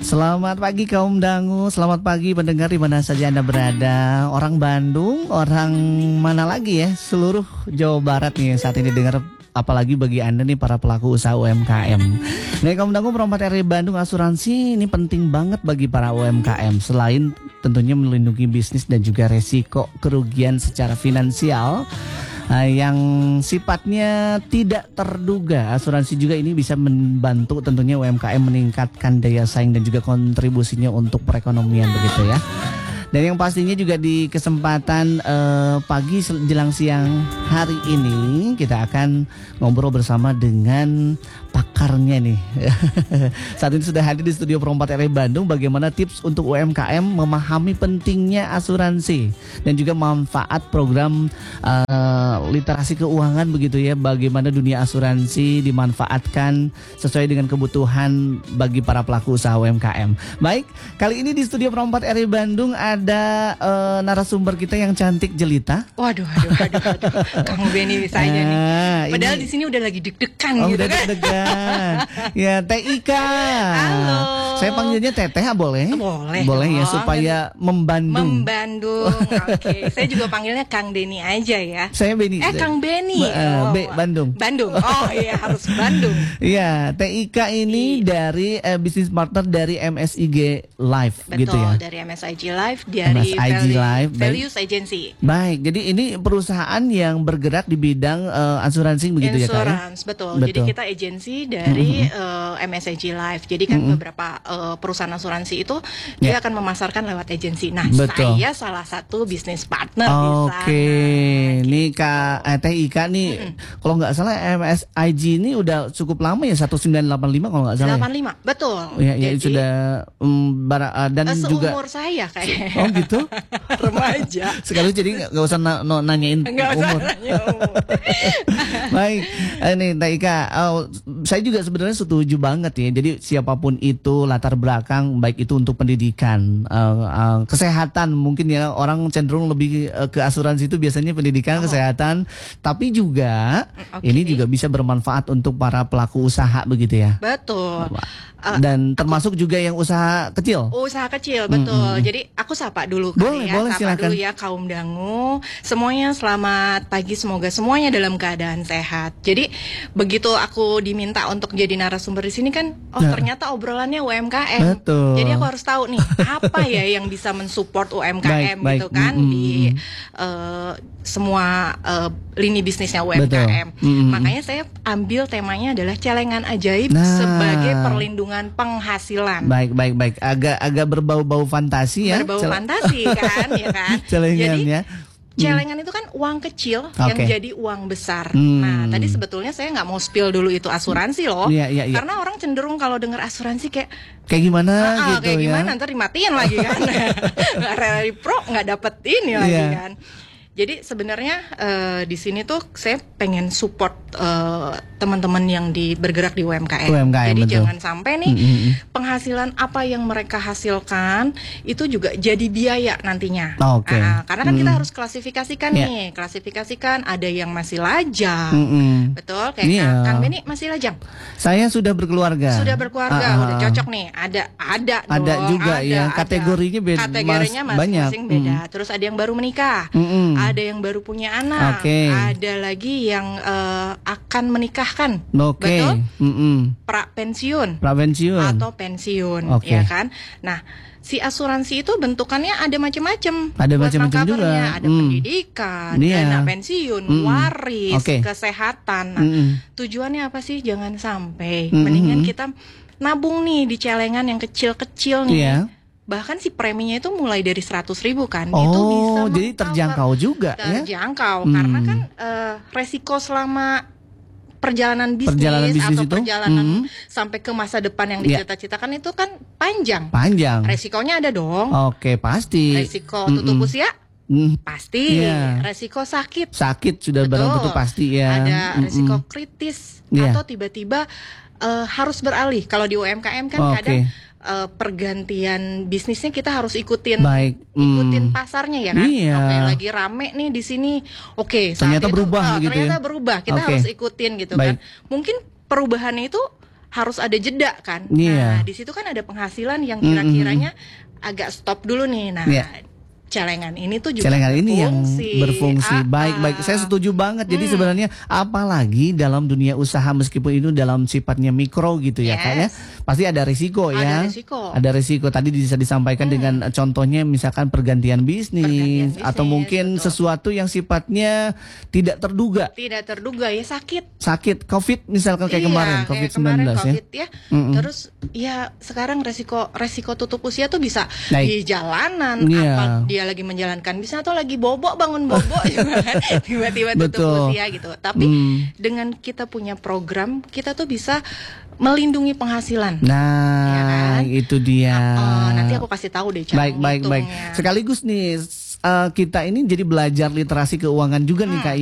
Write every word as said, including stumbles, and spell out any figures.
Selamat pagi kaum dangu, selamat pagi pendengar di mana saja Anda berada. Orang Bandung, orang mana lagi ya, seluruh Jawa Barat nih saat ini dengar. Apalagi bagi Anda nih para pelaku usaha U M K M. Nah, kaum dangu perempat R W Bandung asuransi ini penting banget bagi para U M K M. Selain tentunya melindungi bisnis dan juga resiko kerugian secara finansial uh, yang sifatnya tidak terduga, asuransi juga ini bisa membantu tentunya U M K M meningkatkan daya saing dan juga kontribusinya untuk perekonomian begitu ya. Dan yang pastinya juga di kesempatan uh, pagi jelang siang hari ini kita akan ngobrol bersama dengan pakarnya nih. Saat ini sudah hadir di studio Perempat R W Bandung. Bagaimana tips untuk U M K M memahami pentingnya asuransi dan juga manfaat program uh, literasi keuangan begitu ya. Bagaimana dunia asuransi dimanfaatkan sesuai dengan kebutuhan bagi para pelaku usaha U M K M. Baik, kali ini di studio Perempat R W Bandung ada uh, narasumber kita yang cantik jelita. Waduh, waduh, waduh, waduh. Kang Benny bisa aja nih. Padahal ini... di sini udah lagi deg-degan oh, gitu udah kan. Deg-degan. Ya, Teh Ika. Halo. Saya panggilnya Teteh boleh? Boleh. Boleh ya dong. supaya membandung. Membandung. Oke. Okay. Saya juga panggilnya Kang Denny aja ya. Saya Benny. Eh Kang Benny. Ba uh, oh, B Bandung. Bandung. Oh iya harus Bandung. Iya, Teh Ika ini iya. dari uh, business partner dari M S I G Live. Betul, gitu ya. Dari M S I G Live, dari M S I G Value, Live, Values Agency. Baik, jadi ini perusahaan yang bergerak di bidang uh, asuransi begitu ya Kak? Insurance, betul. betul. Jadi kita agensi dari mm-hmm. uh, M S I G Live. Jadi kan mm-hmm. beberapa uh, perusahaan asuransi itu yeah. dia akan memasarkan lewat agensi. Nah, betul. Saya salah satu bisnis partner di sana. Oke, nih Kak eh, Teh Ika nih, mm-hmm. kalau nggak salah M S I G ini udah cukup lama ya, seribu sembilan ratus delapan puluh lima kalau nggak salah. delapan puluh lima, ya? Betul. Ya, ya Jadi, sudah um, bara, uh, dan uh, juga seumur saya kayaknya. Oh gitu? Remaja. Sekali jadi nggak usah na no, nanyain Nggak umur. usah nanya umur. Baik, ini Teh Ika, oh, saya juga sebenarnya setuju banget ya. Jadi siapapun itu latar belakang, baik itu untuk pendidikan, uh, uh, kesehatan, mungkin ya orang cenderung lebih uh, ke asuransi itu biasanya pendidikan, oh. kesehatan, tapi juga okay. ini juga bisa bermanfaat untuk para pelaku usaha begitu ya. Betul. Dan termasuk aku, juga yang usaha kecil. Usaha kecil, betul. Mm-hmm. Jadi aku sapa dulu boleh, kali ya. Boleh, sapa silakan. dulu ya kaum dangu. Semuanya selamat pagi, semoga semuanya dalam keadaan sehat. Jadi begitu aku diminta untuk jadi narasumber di sini kan, oh nah. ternyata obrolannya U M K M. Betul. Jadi aku harus tahu nih apa ya yang bisa mensupport U M K M baik, gitu baik. kan mm-hmm. di uh, semua uh, lini bisnisnya U M K M. Mm-hmm. Makanya saya ambil temanya adalah celengan ajaib nah. sebagai perlindungan penghasilan. Baik, baik, baik. Agak agak berbau-bau fantasi ya. Berbau Cel fantasi kan, ya kan. Celengan Jadi, ya. Celengan itu kan uang kecil okay. yang jadi uang besar. Hmm. Nah, tadi sebetulnya saya nggak mau spill dulu itu asuransi loh. Yeah, yeah, yeah. Karena orang cenderung kalau dengar asuransi kayak kayak gimana ah, gitu kayak ya. gimana ntar dimatiin lagi kan. Dari pro nggak dapet ini lagi yeah. kan. Jadi sebenarnya uh, di sini tuh saya pengen support uh, teman-teman yang di bergerak di U M K M. U M K M jadi betul. Jangan sampai nih mm-hmm. penghasilan apa yang mereka hasilkan itu juga jadi biaya nantinya. Oh, okay. uh, karena kan mm. kita harus klasifikasikan yeah. nih, klasifikasikan ada yang masih lajang, mm-hmm. betul? Kayak yeah. Kang Benny masih lajang. Saya sudah berkeluarga. Sudah berkeluarga, uh, udah cocok nih. Ada, ada, ada dong, juga ada, ya. ada. Kategorinya beda. Kategorinya masing-masing beda. Mm. Terus ada yang baru menikah. Mm-hmm. Ada yang baru punya anak, okay. ada lagi yang uh, akan menikahkan, okay. betul? Mm-hmm. Pra pensiun, pra pensiun atau pensiun, okay. ya kan? Nah, si asuransi itu bentukannya ada macam-macam. Ada macam-macam juga. Ada mm. pendidikan, yeah. dana pensiun, mm. waris, okay. kesehatan. Nah, mm. tujuannya apa sih? Jangan sampai. Mm-hmm. Mendingan kita nabung nih di celengan yang kecil-kecil nih. Yeah. Bahkan si preminya itu mulai dari seratus ribu kan. Oh, itu bisa jadi terjangkau juga terjangkau, ya? Terjangkau, hmm. karena kan uh, resiko selama perjalanan bisnis, perjalanan bisnis atau itu? perjalanan hmm. sampai ke masa depan yang yeah. dicita-citakan itu kan panjang. Panjang. Resikonya ada dong. Oke, pasti. Resiko tutup Mm-mm. usia? Mm. Pasti. Yeah. Resiko sakit? Sakit sudah barang tentu pasti ya. Ada Mm-mm. resiko kritis yeah. atau tiba-tiba uh, harus beralih. Kalau di U M K M kan oh, kadang okay. Uh, pergantian bisnisnya kita harus ikutin, Baik. ikutin hmm. pasarnya ya kan. Iya. Oke, lagi rame nih di sini. Oke, saat ternyata itu, berubah uh, gitu ternyata ya. berubah. Kita okay. harus ikutin gitu Baik. kan. Mungkin perubahannya itu harus ada jeda kan. Iya. Nah, di situ kan ada penghasilan yang kira-kiranya agak stop dulu nih. Nah, Iya. celengan ini tuh juga Celengan ini yang berfungsi. berfungsi. Ah, Baik, ah. baik. Saya setuju banget. Jadi sebenarnya apalagi dalam dunia usaha meskipun itu dalam sifatnya mikro gitu ya, Yes. Kak ya. Pasti ada risiko Ada ya. risiko. Ada risiko. Tadi bisa disampaikan dengan contohnya misalkan pergantian bisnis, Pergantian atau bisnis, mungkin betul. sesuatu yang sifatnya tidak terduga. Tidak terduga ya, sakit. Sakit Covid misalkan kayak Iya, kemarin kayak Covid kemarin sembilan belas ya. COVID ya. Mm-mm. Terus ya sekarang resiko resiko tutup usia tuh bisa Baik. di jalanan, Iya. apa dia lagi menjalankan bisa atau lagi bobo bangun bobo juga kan tiba-tiba tutup Betul. usia gitu. Tapi Hmm. dengan kita punya program, kita tuh bisa melindungi penghasilan. Nah, Ya kan? itu dia. Oh, nanti aku kasih tahu deh cara Baik, baik, baik. ngitungnya. Sekaligus nih, s- eh, kita ini jadi belajar literasi keuangan juga nih, Kak.